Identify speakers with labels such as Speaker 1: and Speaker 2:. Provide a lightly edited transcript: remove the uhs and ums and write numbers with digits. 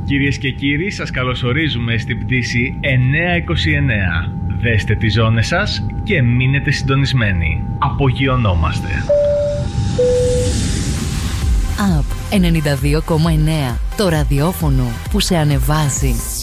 Speaker 1: Κυρίες και κύριοι, σας καλωσορίζουμε στην πτήση 929. Δέστε τις ζώνες σας και μείνετε συντονισμένοι. Απογειωνόμαστε.
Speaker 2: ΑΠ 92,9. Το ραδιόφωνο που σε ανεβάζει.